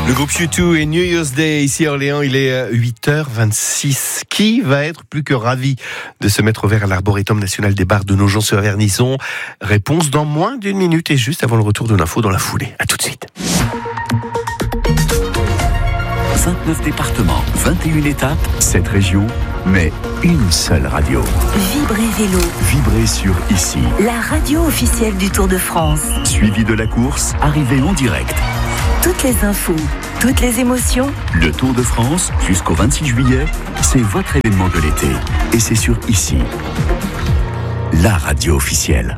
Le groupe U2 et New Year's Day ici à Orléans, il est 8h26. Qui va être plus que ravi de se mettre au vert à l'Arboretum National des Bars de Nogent-sur-Vernisson? Réponse dans moins d'une minute et juste avant le retour de l'info dans la foulée. À tout de suite. 29 départements, 21 étapes, 7 régions, mais une seule radio. Vibrez Vélo. Vibrez sur Ici. La radio officielle du Tour de France. Suivi de la course, arrivée en direct. Toutes les infos, toutes les émotions. Le Tour de France, jusqu'au 26 juillet, c'est votre événement de l'été. Et c'est sur Ici. La radio officielle.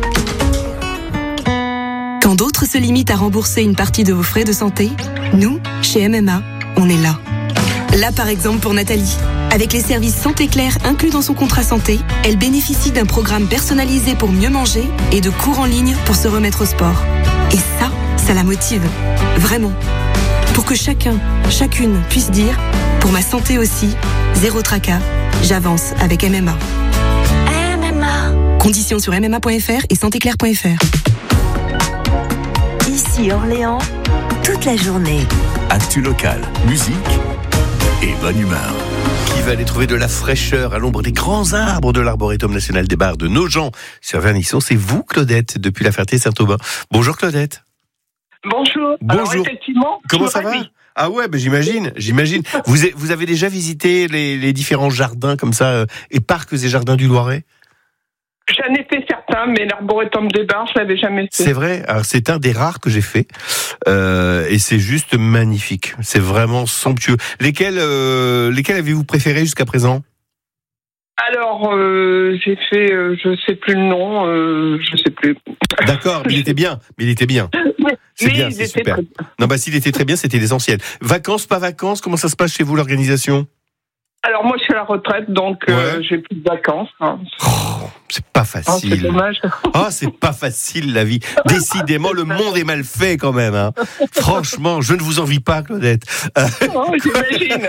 Quand d'autres se limitent à rembourser une partie de vos frais de santé, nous, chez MMA, on est là. Là, par exemple, pour Nathalie. Avec les services Santé Claire inclus dans son contrat santé, elle bénéficie d'un programme personnalisé pour mieux manger et de cours en ligne pour se remettre au sport. Et ça la motive. Vraiment. Pour que chacun, chacune puisse dire, pour ma santé aussi, zéro tracas, j'avance avec MMA. MMA. Conditions sur mma.fr et santéclaire.fr. Ici Orléans, toute la journée. Actu locale, musique et bonne humeur. Qui va aller trouver de la fraîcheur à l'ombre des grands arbres de l'Arboretum National des Bars de Nogent-sur-Vernisson? C'est vous, Claudette, depuis la Ferté-Saint-Aubin. Bonjour, Claudette. Bonjour. Bonjour. Alors, effectivement, Comment ça va? Ah ouais, j'imagine. Vous avez déjà visité les différents jardins comme ça, et parcs et jardins du Loiret? J'en ai fait certains, mais l'Arboretum des Bars, je l'avais jamais fait. C'est vrai. Alors, c'est un des rares que j'ai fait, et c'est juste magnifique. C'est vraiment somptueux. Lesquels avez-vous préféré jusqu'à présent? Alors, j'ai fait, je sais plus le nom, je sais plus. D'accord, mais il était bien. C'est bien, c'est super. Non, s'il était très bien, c'était l'essentiel. Vacances, pas vacances, comment ça se passe chez vous, l'organisation? Alors, moi, je suis à la retraite, donc j'ai plus de vacances. Hein. Oh, c'est pas facile. C'est dommage. Oh, c'est pas facile, la vie. Décidément, le monde est mal fait, quand même. Hein. Franchement, je ne vous envie pas, Claudette. Oh, j'imagine.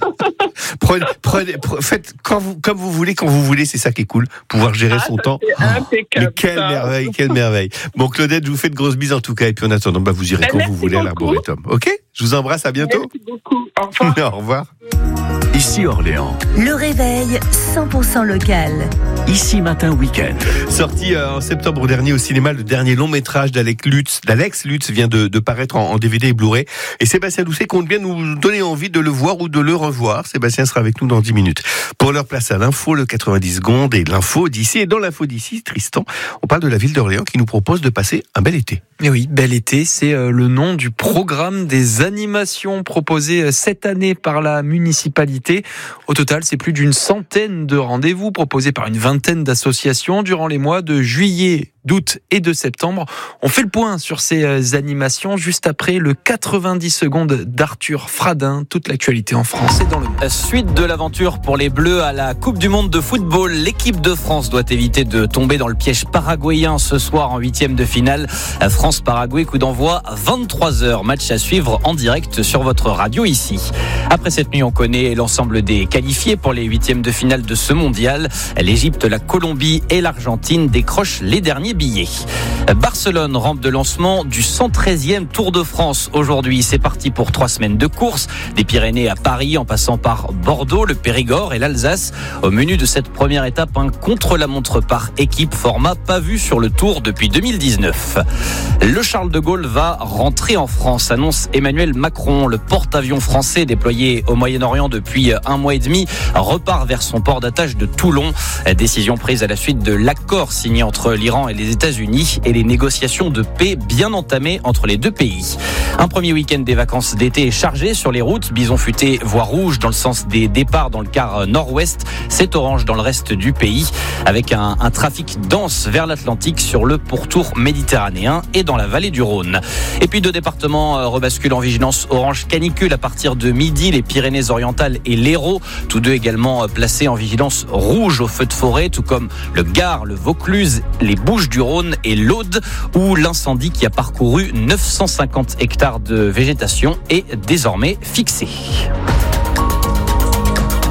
Faites comme vous voulez, quand vous voulez, c'est ça qui est cool. Pouvoir gérer son temps. Impeccable. Mais quelle merveille. Bon, Claudette, je vous fais de grosses bises en tout cas. Et puis en attendant, vous irez quand vous voulez à l'Arboretum. Ok? Je vous embrasse, à bientôt. Merci beaucoup. Au revoir. Au revoir. Ici Orléans. Le réveil 100% local. Ici matin week-end. Sorti en septembre dernier au cinéma, le dernier long métrage d'Alex Lutz vient de paraître en DVD et Blu-ray. Et Sébastien Doucet compte bien nous donner envie de le voir ou de le revoir. Sébastien sera avec nous dans 10 minutes. Pour leur place à l'info, le 90 secondes et l'info d'ici. Et dans l'info d'ici, Tristan, on parle de la ville d'Orléans qui nous propose de passer un bel été. Et oui, Bel été, c'est le nom du programme des animations proposées cette année par la municipalité. Au total, c'est plus d'une centaine de rendez-vous proposés par une vingtaine d'associations durant les mois de juillet, d'août et de septembre. On fait le point sur ces animations juste après le 90 secondes d'Arthur Fradin. Toute l'actualité en France et dans le monde. Suite de l'aventure pour les Bleus à la Coupe du Monde de football. L'équipe de France doit éviter de tomber dans le piège paraguayen ce soir en 8e de finale. France-Paraguay, coup d'envoi 23h. Match à suivre en direct sur votre radio ici. Après cette nuit, on connaît l'ensemble des qualifiés pour les 8e de finale de ce mondial. L'Égypte, la Colombie et l'Argentine décrochent les derniers billets. Barcelone, rampe de lancement du 113e Tour de France aujourd'hui. C'est parti pour 3 semaines de course. Des Pyrénées à Paris en passant par Bordeaux, le Périgord et l'Alsace. Au menu de cette première étape, un contre-la-montre par équipe, format pas vu sur le Tour depuis 2019. Le Charles de Gaulle va rentrer en France, annonce Emmanuel Macron. Le porte-avions français déployé au Moyen-Orient depuis 1 mois et demi repart vers son port d'attache de Toulon. Décision prise à la suite de l'accord signé entre l'Iran et les États-Unis et les négociations de paix bien entamées entre les deux pays. Un premier week-end des vacances d'été est chargé sur les routes. Bison futé, voie rouge dans le sens des départs dans le quart nord-ouest. C'est orange dans le reste du pays avec un trafic dense vers l'Atlantique sur le pourtour méditerranéen et dans la vallée du Rhône. Et puis 2 départements rebasculent en vigilance orange canicule à partir de midi, les Pyrénées-Orientales et l'Hérault, tous deux également placés en vigilance rouge au feu de forêt, tout comme le Gard, le Vaucluse, les Bouches-du-Rhône et l'Aude, où l'incendie qui a parcouru 950 hectares de végétation est désormais fixé.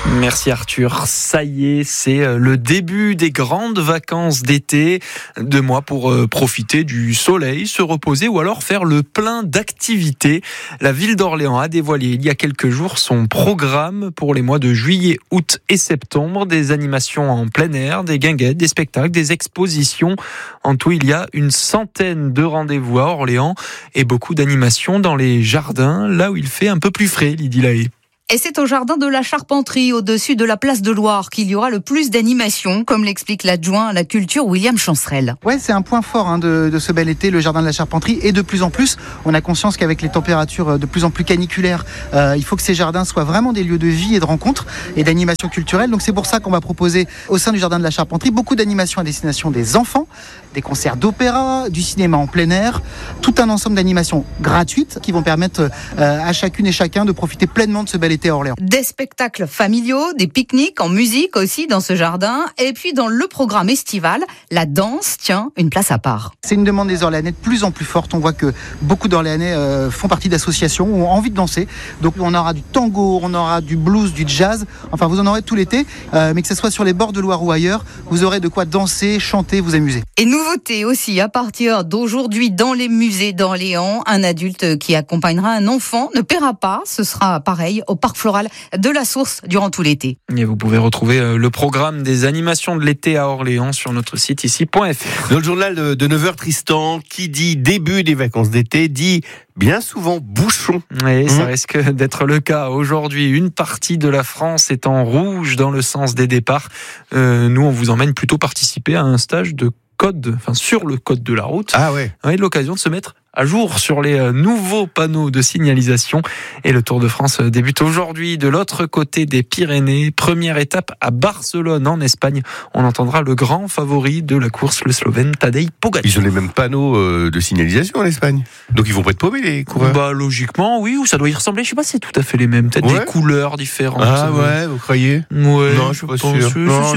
Merci Arthur. Ça y est, c'est le début des grandes vacances d'été. 2 mois pour profiter du soleil, se reposer ou alors faire le plein d'activités. La ville d'Orléans a dévoilé il y a quelques jours son programme pour les mois de juillet, août et septembre. Des animations en plein air, des guinguettes, des spectacles, des expositions. En tout, il y a une centaine de rendez-vous à Orléans et beaucoup d'animations dans les jardins, là où il fait un peu plus frais, Lydie Lahaye. Et c'est au jardin de la Charpenterie, au-dessus de la place de Loire, qu'il y aura le plus d'animations, comme l'explique l'adjoint à la culture William Chancerelle. Ouais, c'est un point fort de ce bel été, le jardin de la Charpenterie. Et de plus en plus, on a conscience qu'avec les températures de plus en plus caniculaires, il faut que ces jardins soient vraiment des lieux de vie et de rencontres et d'animation culturelle. Donc c'est pour ça qu'on va proposer au sein du jardin de la Charpenterie beaucoup d'animations à destination des enfants, des concerts d'opéra, du cinéma en plein air, tout un ensemble d'animations gratuites qui vont permettre à chacune et chacun de profiter pleinement de ce bel été à Orléans. Des spectacles familiaux, des pique-niques en musique aussi dans ce jardin. Et puis dans le programme estival, la danse tient une place à part. C'est une demande des Orléanais de plus en plus forte. On voit que beaucoup d'Orléanais font partie d'associations ou ont envie de danser. Donc on aura du tango, on aura du blues, du jazz. Enfin, vous en aurez tout l'été. Mais que ce soit sur les bords de Loire ou ailleurs, vous aurez de quoi danser, chanter, vous amuser. Et nouveauté aussi, à partir d'aujourd'hui dans les musées d'Orléans, un adulte qui accompagnera un enfant ne paiera pas. Ce sera pareil au parc floral de la Source durant tout l'été. Et vous pouvez retrouver le programme des animations de l'été à Orléans sur notre site ici.fr. Dans le journal de 9h, Tristan, qui dit début des vacances d'été, dit bien souvent bouchon. Et ça risque d'être le cas aujourd'hui. Une partie de la France est en rouge dans le sens des départs. Nous, on vous emmène plutôt participer à un stage de code, sur le code de la route. Ah ouais. Et l'occasion de se mettre à jour sur les nouveaux panneaux de signalisation. Et le Tour de France débute aujourd'hui de l'autre côté des Pyrénées. Première étape à Barcelone en Espagne. On entendra le grand favori de la course, le Slovène Tadej Pogacar. Ils ont les mêmes panneaux de signalisation en Espagne. Donc ils vont pas être paumés, les coureurs. Logiquement, oui, ou ça doit y ressembler. Je sais pas si c'est tout à fait les mêmes. Peut-être des couleurs différentes. Ah ouais, vous croyez? Ouais, non, je suis pas sûr. Je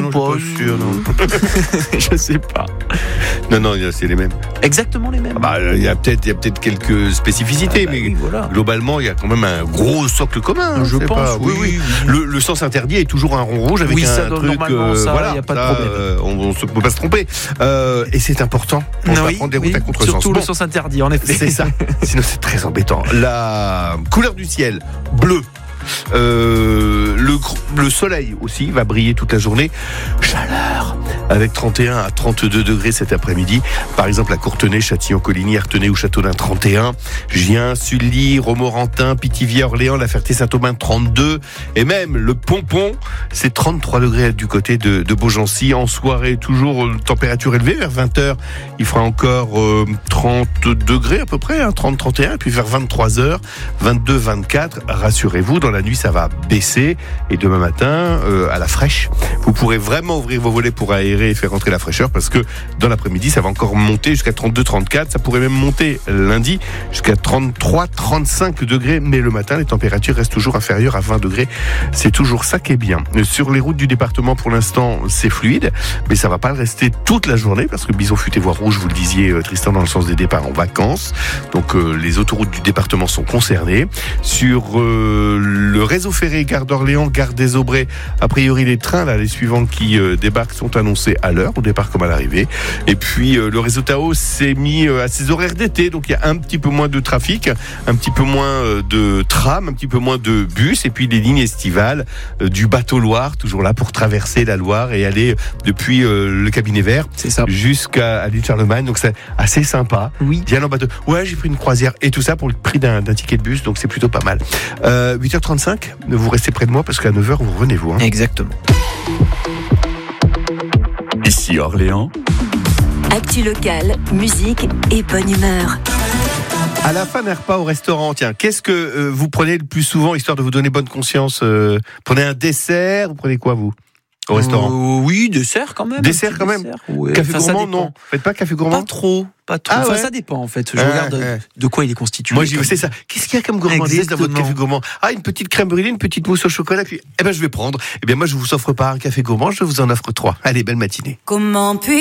sais pas. Non, c'est les mêmes. Exactement les mêmes. Il y a peut-être quelques spécificités, mais voilà. Globalement, il y a quand même un gros socle commun. Je pense. Oui. Le sens interdit est toujours un rond rouge avec un truc. Normalement, il n'y a pas de problème. On ne peut pas se tromper. Et c'est important pour pas prendre des routes à contresens. Surtout le sens interdit, en effet. C'est ça. Sinon, c'est très embêtant. La couleur du ciel, bleu. Le soleil aussi va briller toute la journée. Chaleur avec 31 à 32 degrés cet après-midi. Par exemple à Courtenay, Châtillon-Coligny, Artenay ou Châteaudun 31. Gien, Sully, Romorantin, Pithiviers, Orléans, La Ferté-Saint-Aubin 32. Et même le Pompon, c'est 33 degrés du côté de Beaugency. En soirée, toujours température élevée. Vers 20h, il fera encore 30 degrés à peu près, 30-31. Et puis vers 23h, 22-24. Rassurez-vous, dans la nuit, ça va baisser. Et demain matin, à la fraîche, vous pourrez vraiment ouvrir vos volets pour aérer et faire rentrer la fraîcheur, parce que dans l'après-midi, ça va encore monter jusqu'à 32-34. Ça pourrait même monter lundi jusqu'à 33-35 degrés. Mais le matin, les températures restent toujours inférieures à 20 degrés. C'est toujours ça qui est bien. Sur les routes du département, pour l'instant, c'est fluide. Mais ça va pas le rester toute la journée, parce que Bison Futé Voie Rouge, vous le disiez, Tristan, dans le sens des départs en vacances. Donc, les autoroutes du département sont concernées. Sur le réseau ferré, gare d'Orléans, gare des Aubrais, a priori, les trains, les suivants qui débarquent sont annoncés à l'heure, au départ comme à l'arrivée. Et puis, le réseau Tao s'est mis à ses horaires d'été, donc il y a un petit peu moins de trafic, un petit peu moins de trams, un petit peu moins de bus, et puis les lignes estivales du bateau Loire, toujours là pour traverser la Loire et aller depuis le cabinet vert jusqu'à l'île Charlemagne. Donc c'est assez sympa. Oui. Viens en bateau. Ouais, j'ai pris une croisière et tout ça pour le prix d'un ticket de bus, donc c'est plutôt pas mal. 8h35, vous restez près de moi parce qu'à 9h vous revenez vous. Exactement. Ici Orléans. Actu locale, musique et bonne humeur. À la fin d'un repas au restaurant, tiens, qu'est-ce que vous prenez le plus souvent, histoire de vous donner bonne conscience? Prenez un dessert, vous prenez quoi vous au restaurant? Oui, dessert quand même. Dessert quand même. Ouais. Café gourmand, non. Faites pas café gourmand? Pas trop. Ah ouais. Ça dépend en fait. Je regarde de quoi il est constitué. Moi, c'est ça. Qu'est-ce qu'il y a comme gourmandise dans votre café gourmand? Ah, une petite crème brûlée, une petite mousse au chocolat. Puis, je vais prendre. Moi, je vous offre pas un café gourmand, je vous en offre 3. Allez, belle matinée. Comment puis